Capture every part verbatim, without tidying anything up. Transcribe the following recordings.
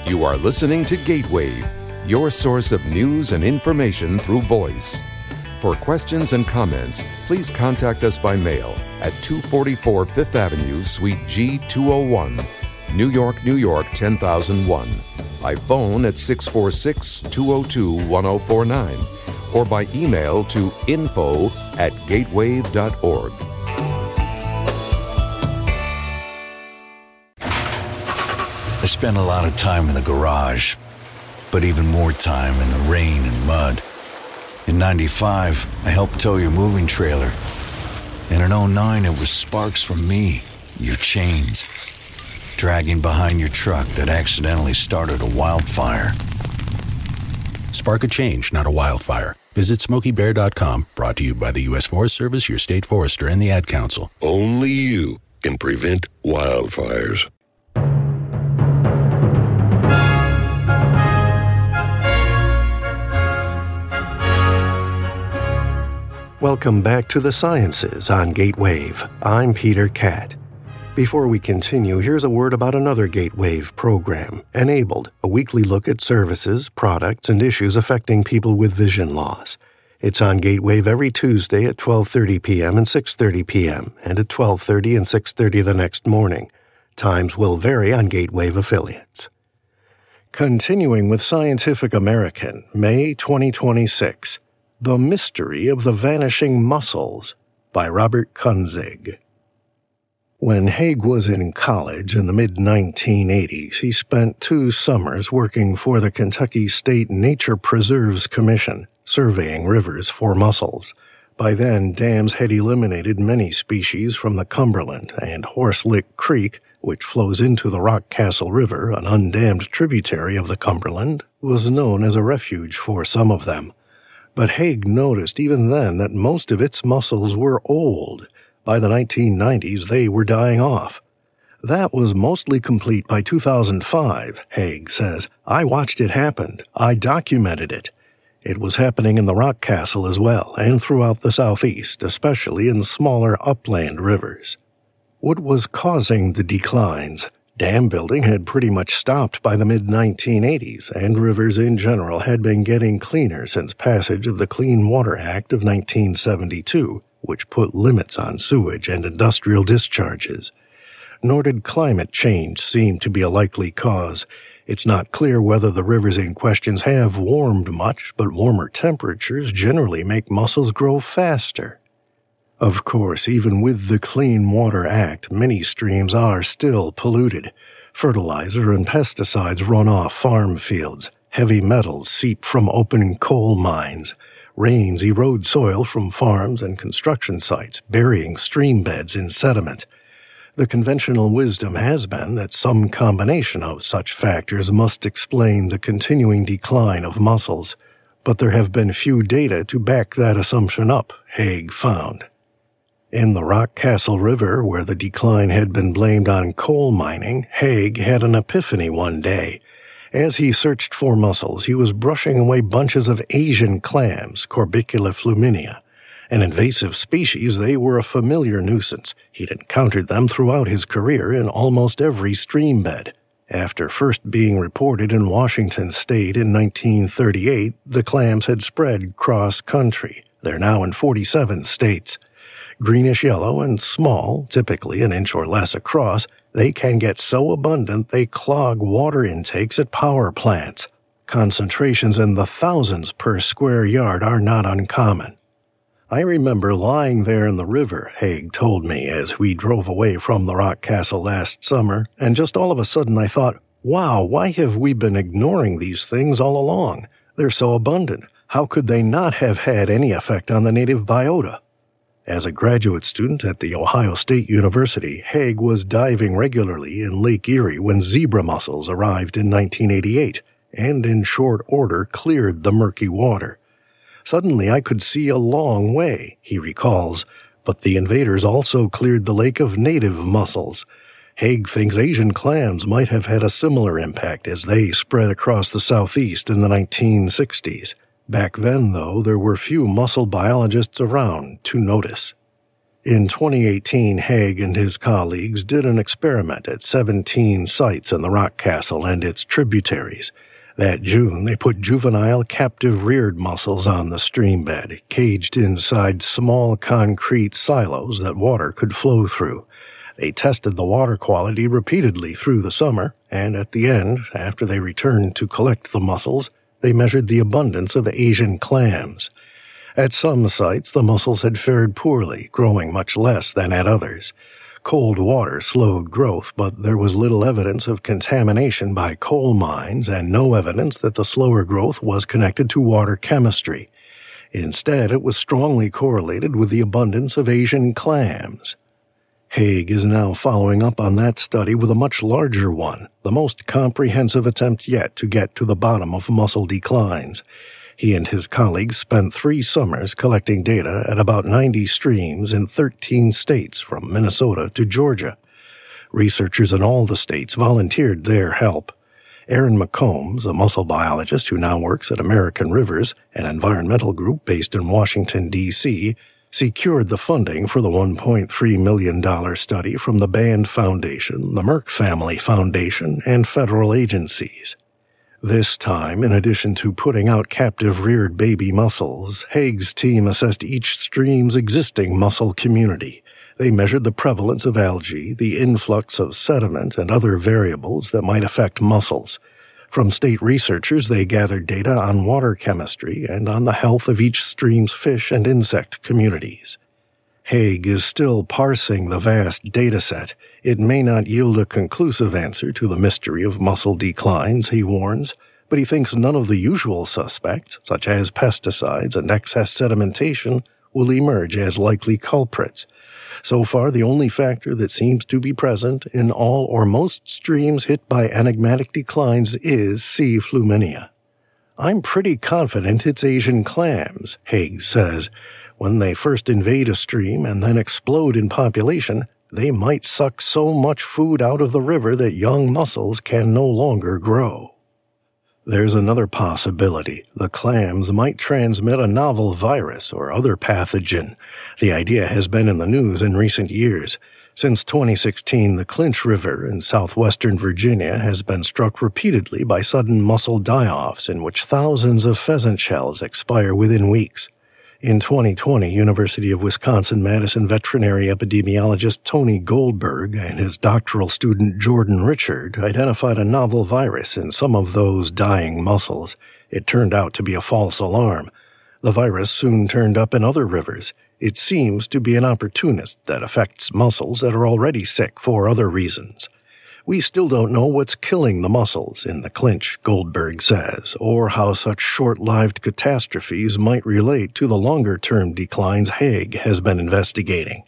You are listening to Gatewave, your source of news and information through voice. For questions and comments, please contact us by mail at two forty-four Fifth Avenue, Suite G two oh one, New York, New York ten thousand one, by phone at six four six, two oh two, one oh four nine, or by email to info at gatewave dot org. I spent a lot of time in the garage, but even more time in the rain and mud. In ninety-five, I helped tow your moving trailer. And in oh nine, it was sparks from me, your chains, dragging behind your truck that accidentally started a wildfire. Spark a change, not a wildfire. Visit Smokey Bear dot com, brought to you by the U S Forest Service, your state forester, and the Ad Council. Only you can prevent wildfires. Welcome back to the Sciences on Gatewave. I'm Peter Catt. Before we continue, here's a word about another Gatewave program, Enabled, a weekly look at services, products, and issues affecting people with vision loss. It's on Gatewave every Tuesday at twelve thirty p.m. and six thirty p.m., and at twelve thirty and six thirty the next morning. Times will vary on Gatewave affiliates. Continuing with Scientific American, May twenty twenty-six. The Mystery of the Vanishing Muscles by Robert Kunzig. When Haig was in college in the mid nineteen eighties, he spent two summers working for the Kentucky State Nature Preserves Commission, surveying rivers for mussels. By then, dams had eliminated many species from the Cumberland, and Horselick Creek, which flows into the Rockcastle River, an undammed tributary of the Cumberland, was known as a refuge for some of them. But Haig noticed even then that most of its mussels were old. By the nineteen nineties, they were dying off. That was mostly complete by two thousand five, Haig says. I watched it happen. I documented it. It was happening in the Rockcastle as well, and throughout the southeast, especially in smaller upland rivers. What was causing the declines? Dam building had pretty much stopped by the mid nineteen eighties, and rivers in general had been getting cleaner since passage of the Clean Water Act of nineteen seventy-two, which put limits on sewage and industrial discharges. Nor did climate change seem to be a likely cause. It's not clear whether the rivers in question have warmed much, but warmer temperatures generally make mussels grow faster. Of course, even with the Clean Water Act, many streams are still polluted. Fertilizer and pesticides run off farm fields. Heavy metals seep from open coal mines. Rains erode soil from farms and construction sites, burying stream beds in sediment. The conventional wisdom has been that some combination of such factors must explain the continuing decline of mussels, but there have been few data to back that assumption up, Haig found. In the Rockcastle River, where the decline had been blamed on coal mining, Haig had an epiphany one day. As he searched for mussels, he was brushing away bunches of Asian clams, Corbicula fluminea. An invasive species, they were a familiar nuisance. He'd encountered them throughout his career in almost every stream bed. After first being reported in Washington state in nineteen thirty-eight, the clams had spread cross-country. They're now in forty-seven states. Greenish-yellow and small, typically an inch or less across, they can get so abundant they clog water intakes at power plants. Concentrations in the thousands per square yard are not uncommon. I remember lying there in the river, Haig told me, as we drove away from the Rockcastle last summer, and just all of a sudden I thought, wow, why have we been ignoring these things all along? They're so abundant. How could they not have had any effect on the native biota? As a graduate student at The Ohio State University, Haig was diving regularly in Lake Erie when zebra mussels arrived in nineteen eighty-eight, and in short order cleared the murky water. Suddenly I could see a long way, he recalls, but the invaders also cleared the lake of native mussels. Haig thinks Asian clams might have had a similar impact as they spread across the southeast in the nineteen sixties. Back then, though, there were few mussel biologists around to notice. In twenty eighteen, Haig and his colleagues did an experiment at seventeen sites in the Rock Castle and its tributaries. That June, they put juvenile captive-reared mussels on the stream bed, caged inside small concrete silos that water could flow through. They tested the water quality repeatedly through the summer, and at the end, after they returned to collect the mussels, they measured the abundance of Asian clams. At some sites, the mussels had fared poorly, growing much less than at others. Cold water slowed growth, but there was little evidence of contamination by coal mines and no evidence that the slower growth was connected to water chemistry. Instead, it was strongly correlated with the abundance of Asian clams. Haig is now following up on that study with a much larger one, the most comprehensive attempt yet to get to the bottom of mussel declines. He and his colleagues spent three summers collecting data at about ninety streams in thirteen states from Minnesota to Georgia. Researchers in all the states volunteered their help. Aaron McCombs, a mussel biologist who now works at American Rivers, an environmental group based in Washington, D C, secured the funding for the one point three million dollars study from the Band Foundation, the Merck Family Foundation, and federal agencies. This time, in addition to putting out captive-reared baby mussels, Haig's team assessed each stream's existing mussel community. They measured the prevalence of algae, the influx of sediment, and other variables that might affect mussels. From state researchers, they gathered data on water chemistry and on the health of each stream's fish and insect communities. Haig is still parsing the vast data set. It may not yield a conclusive answer to the mystery of mussel declines, he warns, but he thinks none of the usual suspects, such as pesticides and excess sedimentation, will emerge as likely culprits. So far, the only factor that seems to be present in all or most streams hit by enigmatic declines is C. fluminia. I'm pretty confident it's Asian clams, Haig says. When they first invade a stream and then explode in population, they might suck so much food out of the river that young mussels can no longer grow. There's another possibility. The clams might transmit a novel virus or other pathogen. The idea has been in the news in recent years. Since twenty sixteen, the Clinch River in southwestern Virginia has been struck repeatedly by sudden mussel die-offs in which thousands of pheasant shells expire within weeks. In twenty twenty, University of Wisconsin-Madison veterinary epidemiologist Tony Goldberg and his doctoral student Jordan Richard identified a novel virus in some of those dying mussels. It turned out to be a false alarm. The virus soon turned up in other rivers. It seems to be an opportunist that affects mussels that are already sick for other reasons. We still don't know what's killing the mussels in the Clinch, Goldberg says, or how such short-lived catastrophes might relate to the longer-term declines Haig has been investigating.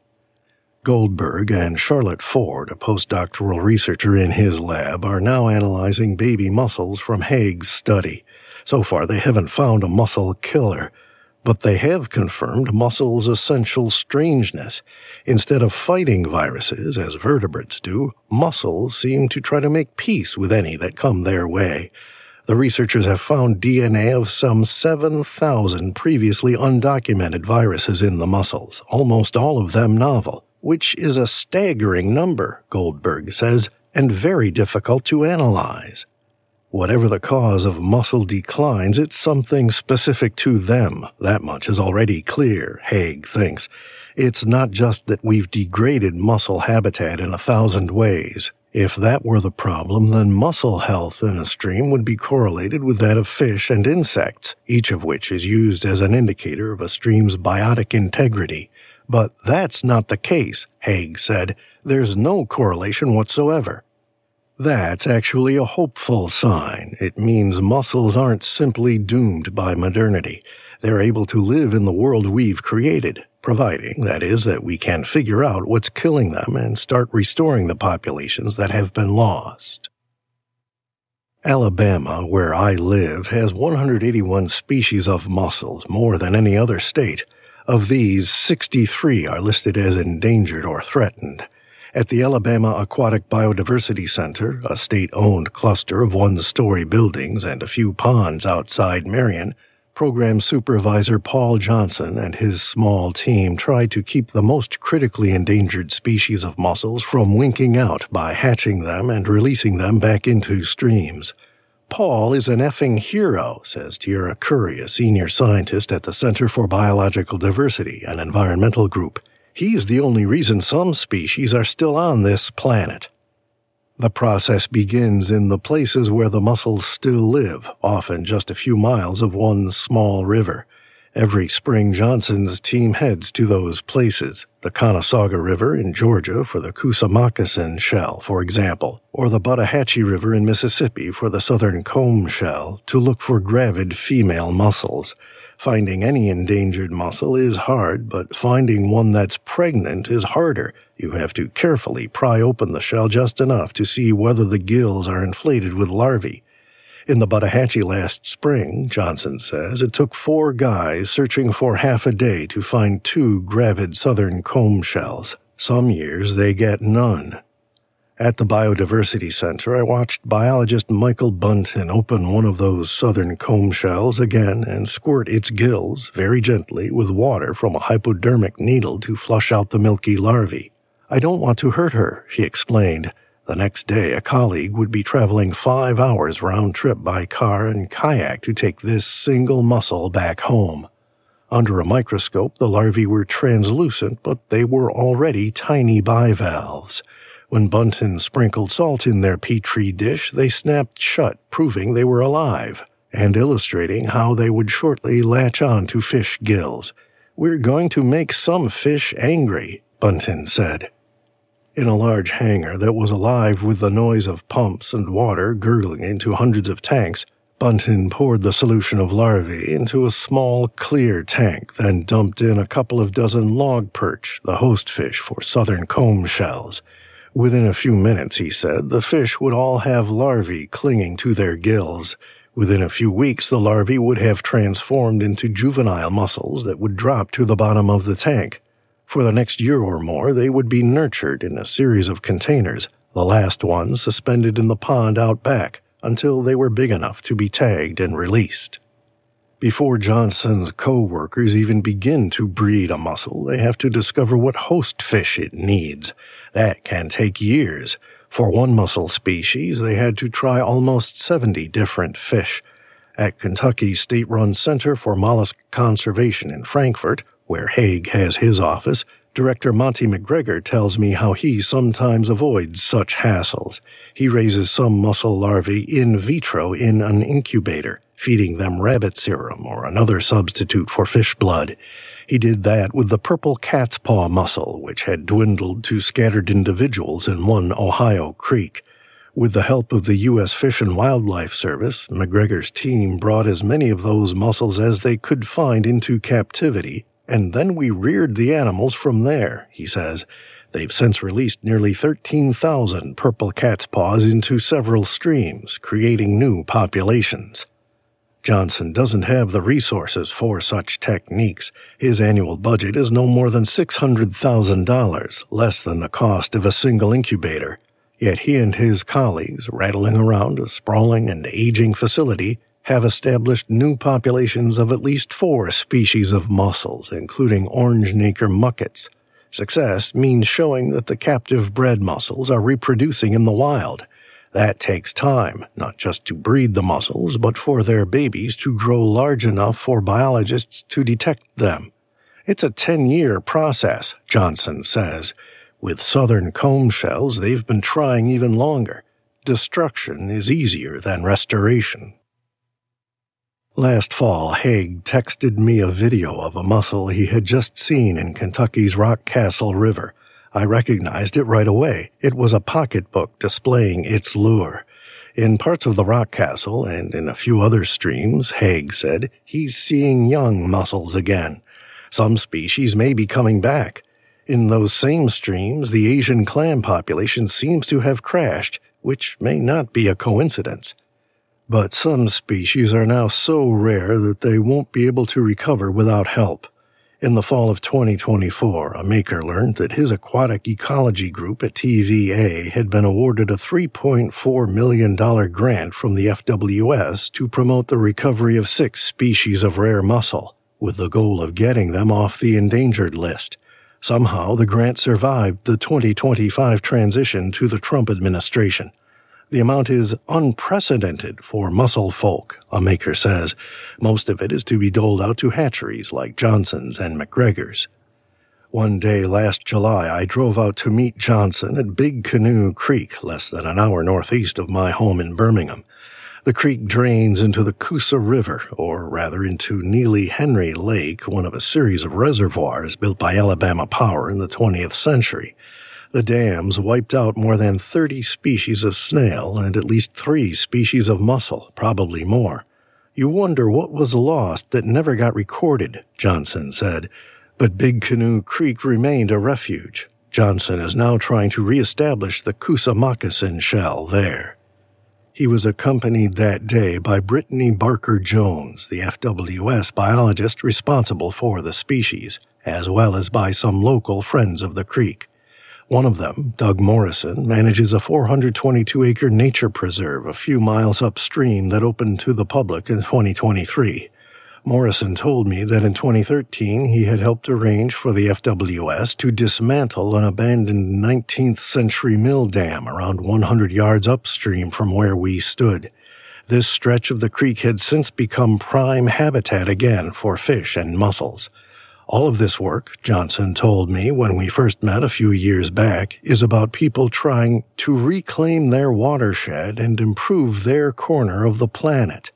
Goldberg and Charlotte Ford, a postdoctoral researcher in his lab, are now analyzing baby mussels from Haig's study. So far, they haven't found a mussel killer, but they have confirmed mussel's essential strangeness. Instead of fighting viruses, as vertebrates do, mussels seem to try to make peace with any that come their way. The researchers have found D N A of some seven thousand previously undocumented viruses in the mussels, almost all of them novel, which is a staggering number, Goldberg says, and very difficult to analyze. Whatever the cause of mussel declines, it's something specific to them. That much is already clear, Haig thinks. It's not just that we've degraded mussel habitat in a thousand ways. If that were the problem, then mussel health in a stream would be correlated with that of fish and insects, each of which is used as an indicator of a stream's biotic integrity. But that's not the case, Haig said. There's no correlation whatsoever. That's actually a hopeful sign. It means mussels aren't simply doomed by modernity. They're able to live in the world we've created, providing, that is, that we can figure out what's killing them and start restoring the populations that have been lost. Alabama, where I live, has one hundred eighty-one species of mussels, more than any other state. Of these, sixty-three are listed as endangered or threatened. At the Alabama Aquatic Biodiversity Center, a state-owned cluster of one-story buildings and a few ponds outside Marion, Program Supervisor Paul Johnson and his small team tried to keep the most critically endangered species of mussels from winking out by hatching them and releasing them back into streams. Paul is an effing hero, says Tierra Curry, a senior scientist at the Center for Biological Diversity, an environmental group. He's the only reason some species are still on this planet. The process begins in the places where the mussels still live, often just a few miles of one small river. Every spring, Johnson's team heads to those places, the Conasauga River in Georgia for the Coosa moccasin shell, for example, or the Buttahatchee River in Mississippi for the southern comb shell, to look for gravid female mussels. Finding any endangered mussel is hard, but finding one that's pregnant is harder. You have to carefully pry open the shell just enough to see whether the gills are inflated with larvae. In the Buttahatchee last spring, Johnson says, it took four guys searching for half a day to find two gravid southern comb shells. Some years they get none. At the Biodiversity Center, I watched biologist Michael Bunton open one of those southern comb shells again and squirt its gills very gently with water from a hypodermic needle to flush out the milky larvae. I don't want to hurt her, she explained. The next day, a colleague would be traveling five hours round-trip by car and kayak to take this single mussel back home. Under a microscope, the larvae were translucent, but they were already tiny bivalves. When Bunton sprinkled salt in their petri dish, they snapped shut, proving they were alive, and illustrating how they would shortly latch on to fish gills. "We're going to make some fish angry," Bunton said. In a large hangar that was alive with the noise of pumps and water gurgling into hundreds of tanks, Bunton poured the solution of larvae into a small, clear tank, then dumped in a couple of dozen log perch, the host fish for southern comb shells. Within a few minutes, he said, the fish would all have larvae clinging to their gills. Within a few weeks, the larvae would have transformed into juvenile mussels that would drop to the bottom of the tank. For the next year or more, they would be nurtured in a series of containers, the last ones suspended in the pond out back, until they were big enough to be tagged and released. Before Johnson's co-workers even begin to breed a mussel, they have to discover what host fish it needs. That can take years. For one mussel species, they had to try almost seventy different fish. At Kentucky's state-run Center for Mollusk Conservation in Frankfort, where Haig has his office, Director Monty McGregor tells me how he sometimes avoids such hassles. He raises some mussel larvae in vitro in an incubator, feeding them rabbit serum or another substitute for fish blood. He did that with the purple cat's paw mussel, which had dwindled to scattered individuals in one Ohio creek. With the help of the U S Fish and Wildlife Service, McGregor's team brought as many of those mussels as they could find into captivity, and then we reared the animals from there, he says. They've since released nearly thirteen thousand purple cat's paws into several streams, creating new populations. Johnson doesn't have the resources for such techniques. His annual budget is no more than six hundred thousand dollars, less than the cost of a single incubator. Yet he and his colleagues, rattling around a sprawling and aging facility, have established new populations of at least four species of mussels, including orange nacre muckets. Success means showing that the captive bred mussels are reproducing in the wild. That takes time, not just to breed the mussels, but for their babies to grow large enough for biologists to detect them. It's a ten-year process, Johnson says. With southern comb shells, they've been trying even longer. Destruction is easier than restoration. Last fall, Haig texted me a video of a mussel he had just seen in Kentucky's Rock Castle River. I recognized it right away. It was a pocketbook displaying its lure. In parts of the Rock Castle and in a few other streams, Haig said, he's seeing young mussels again. Some species may be coming back. In those same streams, the Asian clam population seems to have crashed, which may not be a coincidence. But some species are now so rare that they won't be able to recover without help. In the fall of twenty twenty-four, a maker learned that his aquatic ecology group at T V A had been awarded a three point four million dollars grant from the F W S to promote the recovery of six species of rare mussel, with the goal of getting them off the endangered list. Somehow, the grant survived the twenty twenty-five transition to the Trump administration. The amount is unprecedented for mussel folk, a maker says. Most of it is to be doled out to hatcheries like Johnson's and McGregor's. One day last July, I drove out to meet Johnson at Big Canoe Creek, less than an hour northeast of my home in Birmingham. The creek drains into the Coosa River, or rather into Neely Henry Lake, one of a series of reservoirs built by Alabama Power in the twentieth century. The dams wiped out more than thirty species of snail and at least three species of mussel, probably more. You wonder what was lost that never got recorded, Johnson said. But Big Canoe Creek remained a refuge. Johnson is now trying to reestablish the Coosa moccasin shell there. He was accompanied that day by Brittany Barker Jones, the F W S biologist responsible for the species, as well as by some local friends of the creek. One of them, Doug Morrison, manages a four hundred twenty-two acre nature preserve a few miles upstream that opened to the public in twenty twenty-three. Morrison told me that in twenty thirteen he had helped arrange for the F W S to dismantle an abandoned nineteenth century mill dam around one hundred yards upstream from where we stood. This stretch of the creek had since become prime habitat again for fish and mussels. All of this work, Johnson told me when we first met a few years back, is about people trying to reclaim their watershed and improve their corner of the planet.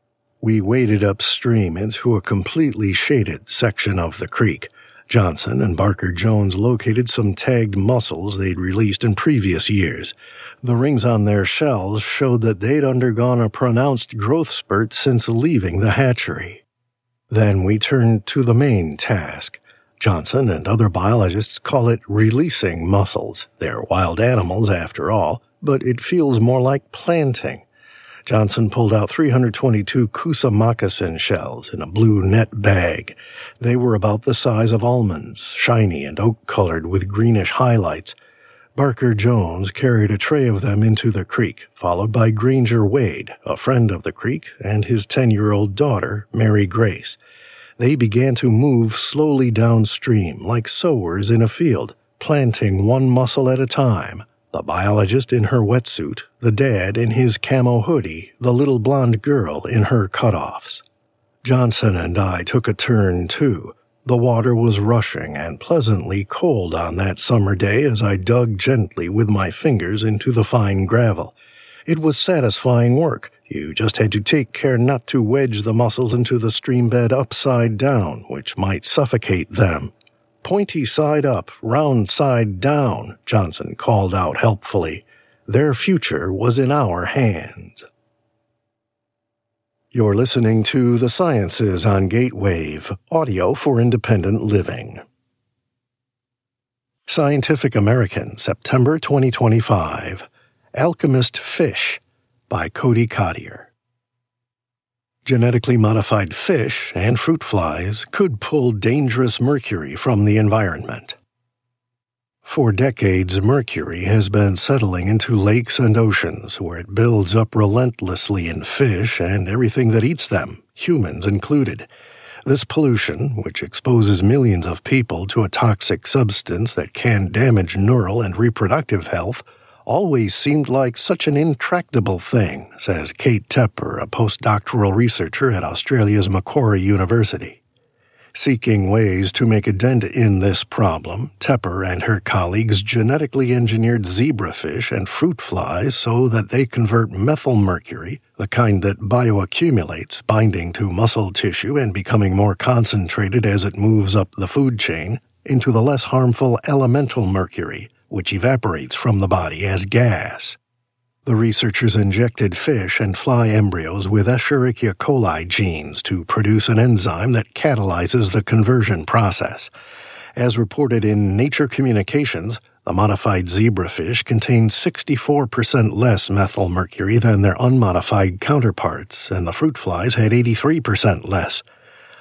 We waded upstream into a completely shaded section of the creek. Johnson and Barker Jones located some tagged mussels they'd released in previous years. The rings on their shells showed that they'd undergone a pronounced growth spurt since leaving the hatchery. Then we turned to the main task. Johnson and other biologists call it releasing mussels. They're wild animals, after all, but it feels more like planting. Johnson pulled out three hundred twenty-two Coosa moccasin shells in a blue net bag. They were about the size of almonds, shiny and oak-colored with greenish highlights. Barker Jones carried a tray of them into the creek, followed by Granger Wade, a friend of the creek, and his ten-year-old daughter, Mary Grace. They began to move slowly downstream, like sowers in a field, planting one mussel at a time. The biologist in her wetsuit, the dad in his camo hoodie, the little blonde girl in her cutoffs. Johnson and I took a turn, too. The water was rushing and pleasantly cold on that summer day as I dug gently with my fingers into the fine gravel. It was satisfying work. You just had to take care not to wedge the mussels into the stream bed upside down, which might suffocate them. Pointy side up, round side down, Johnson called out helpfully. Their future was in our hands. You're listening to The Sciences on Gatewave, audio for independent living. Scientific American, September twenty twenty-five. Alchemist Fish by Cody Cottier. Genetically modified fish and fruit flies could pull dangerous mercury from the environment. For decades, mercury has been settling into lakes and oceans, where it builds up relentlessly in fish and everything that eats them, humans included. This pollution, which exposes millions of people to a toxic substance that can damage neural and reproductive health, always seemed like such an intractable thing, says Kate Tepper, a postdoctoral researcher at Australia's Macquarie University. Seeking ways to make a dent in this problem, Tepper and her colleagues genetically engineered zebrafish and fruit flies so that they convert methylmercury, the kind that bioaccumulates, binding to muscle tissue and becoming more concentrated as it moves up the food chain, into the less harmful elemental mercury, which evaporates from the body as gas. The researchers injected fish and fly embryos with Escherichia coli genes to produce an enzyme that catalyzes the conversion process. As reported in Nature Communications, the modified zebrafish contained sixty-four percent less methylmercury than their unmodified counterparts, and the fruit flies had eighty-three percent less.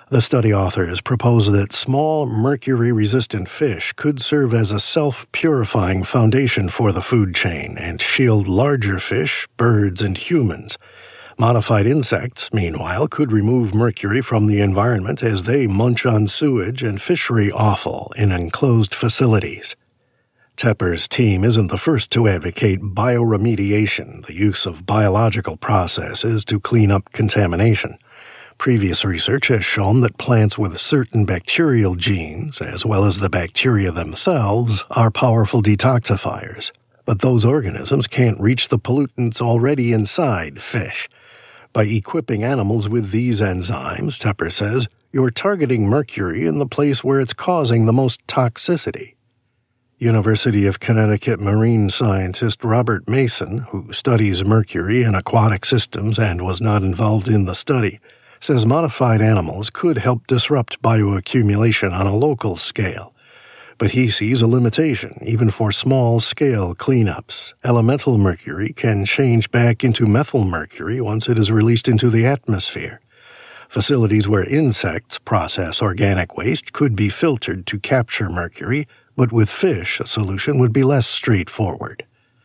The study authors propose that small mercury-resistant fish could serve as a self-purifying foundation for the food chain and shield larger fish, birds, and humans. Modified insects, meanwhile, could remove mercury from the environment as they munch on sewage and fishery offal in enclosed facilities. Tepper's team isn't the first to advocate bioremediation, the use of biological processes to clean up contamination. Previous research has shown that plants with certain bacterial genes, as well as the bacteria themselves, are powerful detoxifiers. But those organisms can't reach the pollutants already inside fish. By equipping animals with these enzymes, Tepper says, you're targeting mercury in the place where it's causing the most toxicity. University of Connecticut marine scientist Robert Mason, who studies mercury in aquatic systems and was not involved in the study, says modified animals could help disrupt bioaccumulation on a local scale. But he sees a limitation, even for small-scale cleanups. Elemental mercury can change back into methylmercury once it is released into the atmosphere. Facilities where insects process organic waste could be filtered to capture mercury, but with fish, a solution would be less straightforward.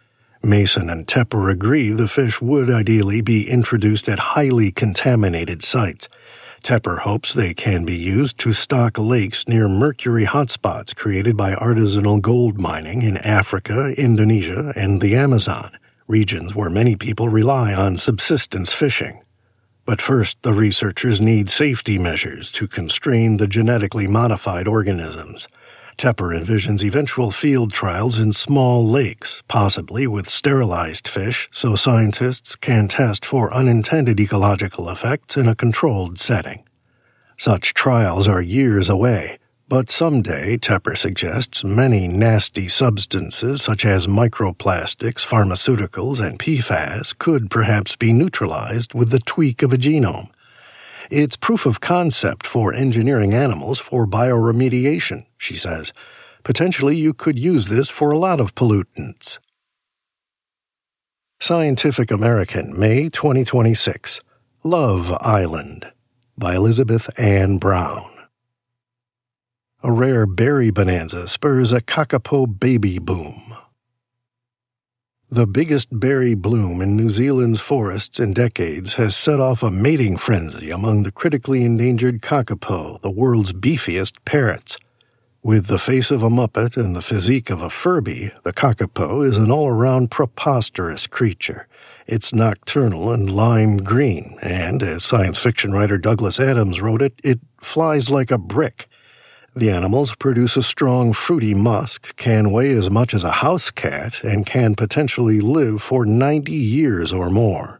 Mason and Tepper agree the fish would ideally be introduced at highly contaminated sites. Tepper hopes they can be used to stock lakes near mercury hotspots created by artisanal gold mining in Africa, Indonesia, and the Amazon, regions where many people rely on subsistence fishing. But first, the researchers need safety measures to constrain the genetically modified organisms. Tepper envisions eventual field trials in small lakes, possibly with sterilized fish, so scientists can test for unintended ecological effects in a controlled setting. Such trials are years away, but someday, Tepper suggests, many nasty substances such as microplastics, pharmaceuticals, and P FAS could perhaps be neutralized with the tweak of a genome. It's proof of concept for engineering animals for bioremediation, she says. Potentially you could use this for a lot of pollutants. Scientific American, May twenty twenty-six. Love Island, by Elizabeth Ann Brown. A rare berry bonanza spurs a kakapo baby boom. The biggest berry bloom in New Zealand's forests in decades has set off a mating frenzy among the critically endangered kakapo, the world's beefiest parrots. With the face of a muppet and the physique of a Furby, the kakapo is an all-around preposterous creature. It's nocturnal and lime green, and, as science fiction writer Douglas Adams wrote it, it flies like a brick. The animals produce a strong, fruity musk, can weigh as much as a house cat, and can potentially live for ninety years or more.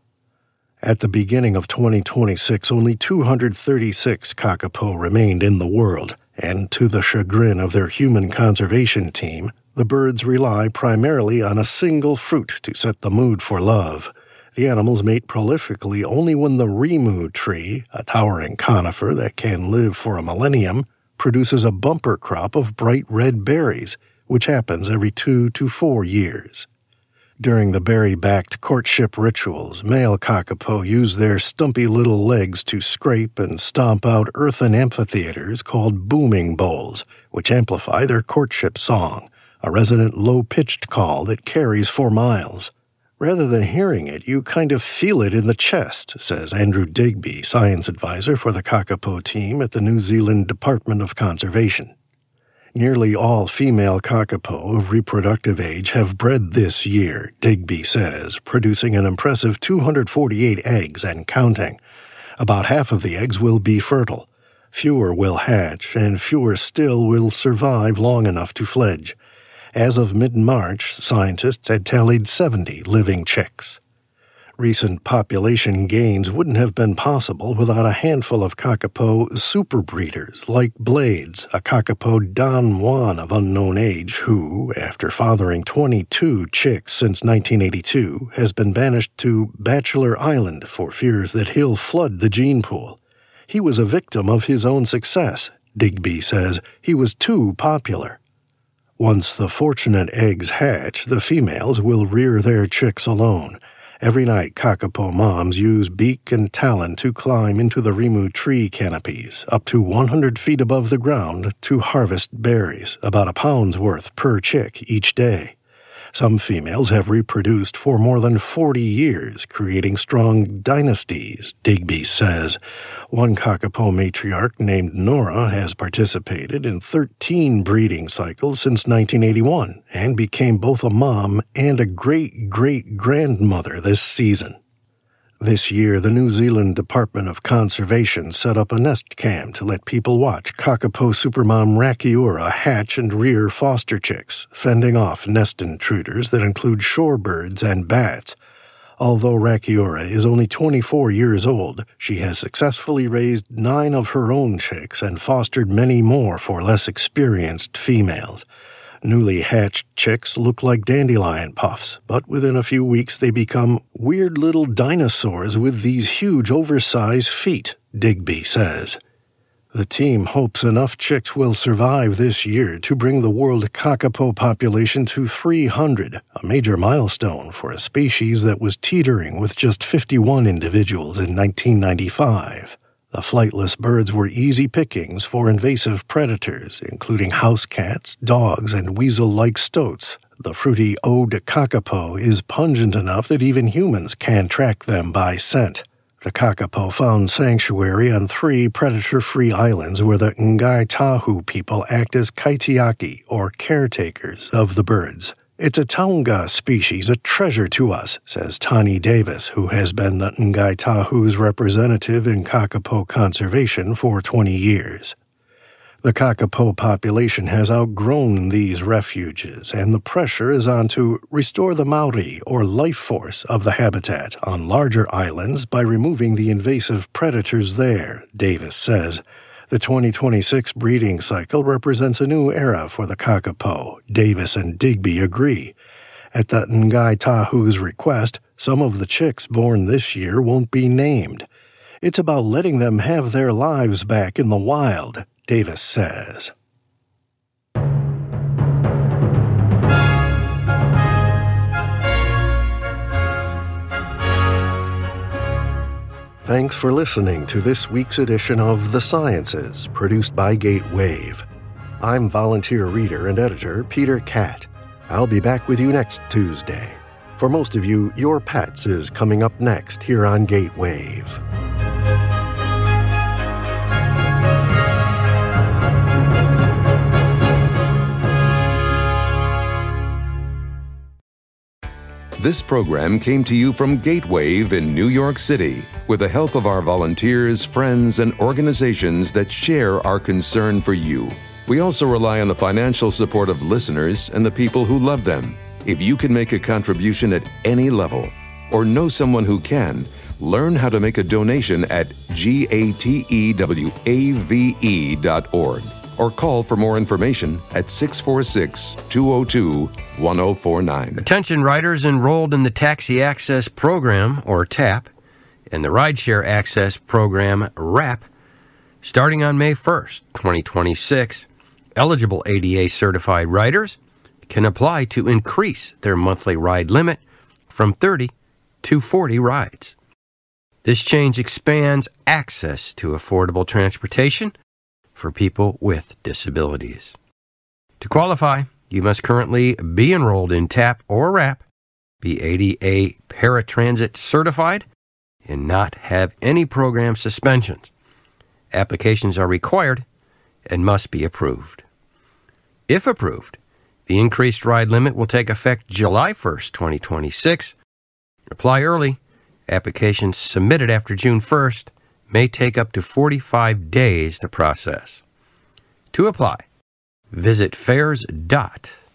At the beginning of twenty twenty-six, only two hundred thirty-six kakapo remained in the world, and to the chagrin of their human conservation team, the birds rely primarily on a single fruit to set the mood for love. The animals mate prolifically only when the rimu tree, a towering conifer that can live for a millennium, produces a bumper crop of bright red berries, which happens every two to four years. During the berry-backed courtship rituals, male kakapo use their stumpy little legs to scrape and stomp out earthen amphitheaters called booming bowls, which amplify their courtship song, a resonant low-pitched call that carries for miles. Rather than hearing it, you kind of feel it in the chest, says Andrew Digby, science advisor for the kakapo team at the New Zealand Department of Conservation. Nearly all female kakapo of reproductive age have bred this year, Digby says, producing an impressive two hundred forty-eight eggs and counting. About half of the eggs will be fertile. Fewer will hatch, and fewer still will survive long enough to fledge. As of mid-March, scientists had tallied seventy living chicks. Recent population gains wouldn't have been possible without a handful of kakapo superbreeders like Blades, a kakapo Don Juan of unknown age who, after fathering twenty-two chicks since nineteen eighty-two, has been banished to Bachelor Island for fears that he'll flood the gene pool. He was a victim of his own success, Digby says. He was too popular. Once the fortunate eggs hatch, the females will rear their chicks alone. Every night, kakapo moms use beak and talon to climb into the rimu tree canopies, up to one hundred feet above the ground, to harvest berries, about a pound's worth per chick each day. Some females have reproduced for more than forty years, creating strong dynasties, Digby says. One kakapo matriarch named Nora has participated in thirteen breeding cycles since nineteen eighty-one and became both a mom and a great-great-grandmother this season. This year, the New Zealand Department of Conservation set up a nest cam to let people watch kakapo supermom Rakiura hatch and rear foster chicks, fending off nest intruders that include shorebirds and bats. Although Rakiura is only twenty-four years old, she has successfully raised nine of her own chicks and fostered many more for less experienced females. Newly hatched chicks look like dandelion puffs, but within a few weeks they become weird little dinosaurs with these huge oversized feet, Digby says. The team hopes enough chicks will survive this year to bring the world kakapo population to three hundred, a major milestone for a species that was teetering with just fifty-one individuals in nineteen ninety-five. The flightless birds were easy pickings for invasive predators, including house cats, dogs, and weasel-like stoats. The fruity eau de kakapo is pungent enough that even humans can track them by scent. The kakapo found sanctuary on three predator-free islands where the Ngai Tahu people act as kaitiaki, or caretakers, of the birds. It's a taunga species, a treasure to us, says Tani Davis, who has been the Ngai Tahu's representative in kakapo conservation for twenty years. The kakapo population has outgrown these refuges, and the pressure is on to restore the Maori, or life force, of the habitat on larger islands by removing the invasive predators there, Davis says. The twenty twenty-six breeding cycle represents a new era for the kakapo. Davis and Digby agree. At the Ngai Tahu's request, some of the chicks born this year won't be named. It's about letting them have their lives back in the wild, Davis says. Thanks for listening to this week's edition of The Sciences, produced by Gatewave. I'm volunteer reader and editor Peter Catt. I'll be back with you next Tuesday. For most of you, Your Pets is coming up next here on Gatewave. This program came to you from Gatewave in New York City with the help of our volunteers, friends, and organizations that share our concern for you. We also rely on the financial support of listeners and the people who love them. If you can make a contribution at any level or know someone who can, learn how to make a donation at gatewave dot org or call for more information at six four six, two oh two, one oh four nine. Attention riders enrolled in the Taxi Access Program, or TAP, and the Rideshare Access Program, RAP, starting on May first, twenty twenty-six, eligible A D A-certified riders can apply to increase their monthly ride limit from thirty to forty rides. This change expands access to affordable transportation for people with disabilities. To qualify, you must currently be enrolled in TAP or RAP, be A D A paratransit certified, and not have any program suspensions. Applications are required and must be approved. If approved, the increased ride limit will take effect July first, twenty twenty-six. Apply early. Applications submitted after June first may take up to forty-five days to process. To apply, visit fares dot